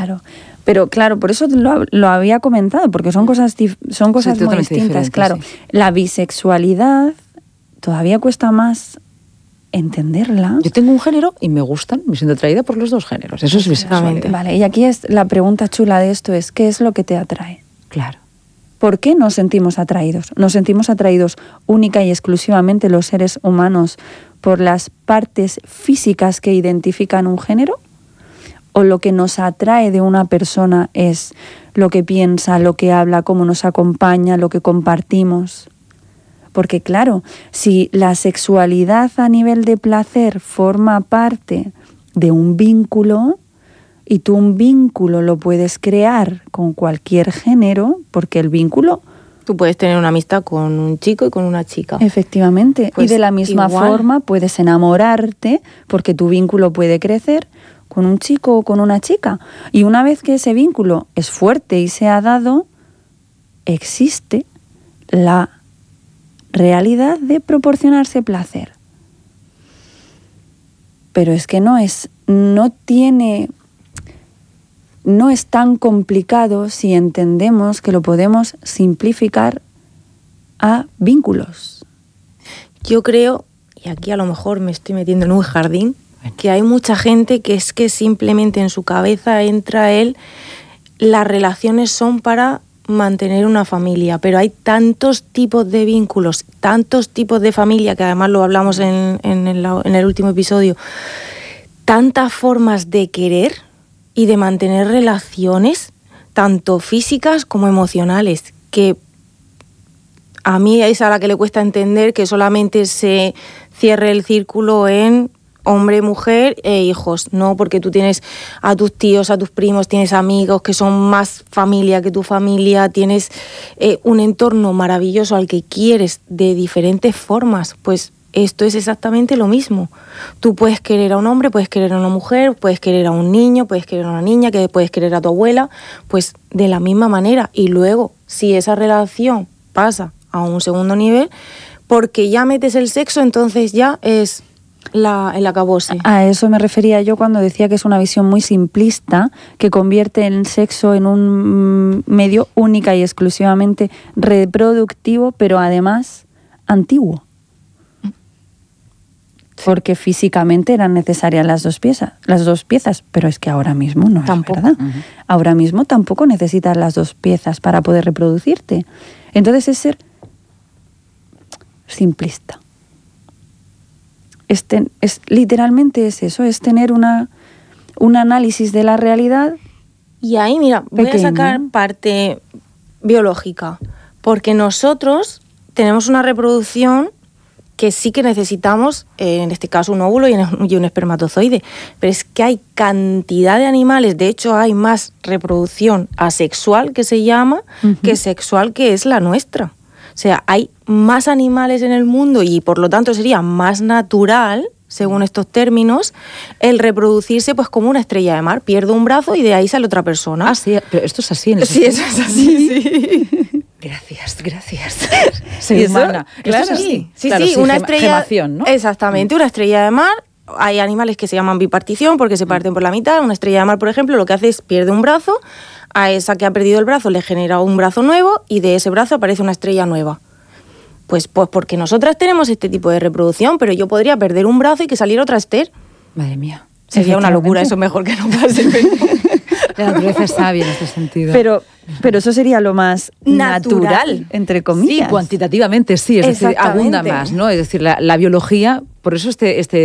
Claro, pero claro, por eso lo había comentado, porque son cosas muy distintas. Claro, sí. La bisexualidad todavía cuesta más entenderla. Yo tengo un género y me gustan, me siento atraída por los dos géneros. Eso es bisexualidad. Vale, y aquí es la pregunta chula de esto es, ¿qué es lo que te atrae? Claro. ¿Por qué nos sentimos atraídos? ¿Nos sentimos atraídos única y exclusivamente los seres humanos por las partes físicas que identifican un género? ¿O lo que nos atrae de una persona es lo que piensa, lo que habla, cómo nos acompaña, lo que compartimos? Porque claro, si la sexualidad a nivel de placer forma parte de un vínculo, y tú un vínculo lo puedes crear con cualquier género, porque el vínculo... Tú puedes tener una amistad con un chico y con una chica. Efectivamente. Pues y de la misma forma puedes enamorarte, porque tu vínculo puede crecer con un chico o con una chica. Y una vez que ese vínculo es fuerte y se ha dado, existe la realidad de proporcionarse placer. Pero es que no es tan complicado si entendemos que lo podemos simplificar a vínculos. Yo creo, y aquí a lo mejor me estoy metiendo en un jardín, que hay mucha gente que es que simplemente en su cabeza entra las relaciones son para mantener una familia, pero hay tantos tipos de vínculos, tantos tipos de familia, que además lo hablamos en el último episodio, tantas formas de querer y de mantener relaciones, tanto físicas como emocionales, que a mí es a la que le cuesta entender que solamente se cierre el círculo en hombre, mujer e hijos. No, porque tú tienes a tus tíos, a tus primos, tienes amigos que son más familia que tu familia, tienes un entorno maravilloso al que quieres de diferentes formas, pues esto es exactamente lo mismo. Tú puedes querer a un hombre, puedes querer a una mujer, puedes querer a un niño, puedes querer a una niña, que puedes querer a tu abuela, pues de la misma manera. Y luego, si esa relación pasa a un segundo nivel, porque ya metes el sexo, entonces ya es el acabose. A eso me refería yo cuando decía que es una visión muy simplista, que convierte el sexo en un medio única y exclusivamente reproductivo, pero además antiguo. Porque físicamente eran necesarias las dos piezas, pero es que ahora mismo no tampoco. Es verdad. Uh-huh. Ahora mismo tampoco necesitas las dos piezas para poder reproducirte. Entonces es ser simplista. Literalmente es eso, es tener un análisis de la realidad. Y ahí, mira, voy a sacar parte biológica, porque nosotros tenemos una reproducción que sí que necesitamos, en este caso un óvulo y un espermatozoide, pero es que hay cantidad de animales, de hecho hay más reproducción asexual, que se llama, uh-huh, que sexual, que es la nuestra. O sea, hay más animales en el mundo y por lo tanto sería más natural, según estos términos, el reproducirse pues como una estrella de mar. Pierdo un brazo y de ahí sale otra persona. Ah, sí, pero esto es así en el Sí, eso es así, sí. Gracias. Ser humana. Claro, ¿Esto es así? Sí, claro, sí, una estrella... Gemación, ¿no? Exactamente, una estrella de mar. Hay animales que se llaman bipartición porque se parten por la mitad. Una estrella de mar, por ejemplo, lo que hace es pierde un brazo, a esa que ha perdido el brazo le genera un brazo nuevo y de ese brazo aparece una estrella nueva. Pues porque nosotras tenemos este tipo de reproducción, pero yo podría perder un brazo y que saliera otra Esther. Madre mía. Sería una locura, eso mejor que no pase. Pero... La naturaleza es sabia en este sentido. Pero eso sería lo más natural, entre comillas. Sí, cuantitativamente sí, es decir, abunda más, ¿no? Es decir, la biología, por eso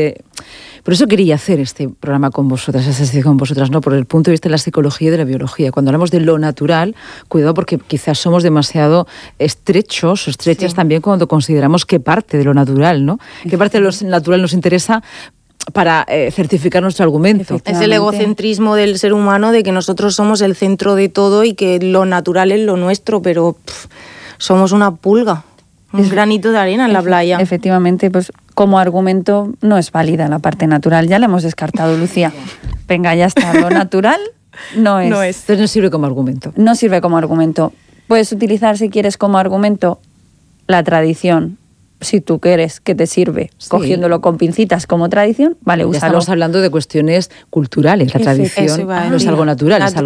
por eso quería hacer este programa con vosotras, esta sección con vosotras, ¿no? Por el punto de vista de la psicología y de la biología. Cuando hablamos de lo natural, cuidado porque quizás somos demasiado estrechos o estrechas, sí, también cuando consideramos qué parte de lo natural, ¿no? Qué parte de lo natural nos interesa para certificar nuestro argumento. Es el egocentrismo del ser humano de que nosotros somos el centro de todo y que lo natural es lo nuestro, pero somos una pulga, un granito de arena en la playa. Efectivamente, pues como argumento no es válida la parte natural. Ya la hemos descartado, Lucía. Venga, ya está. Lo natural no es. Entonces no sirve como argumento. No sirve como argumento. Puedes utilizar, si quieres, como argumento la tradición. Si tú quieres que te sirve, sí, cogiéndolo con pincitas como tradición, vale, úsalo. Estamos hablando de cuestiones culturales. La tradición no es algo natural, es algo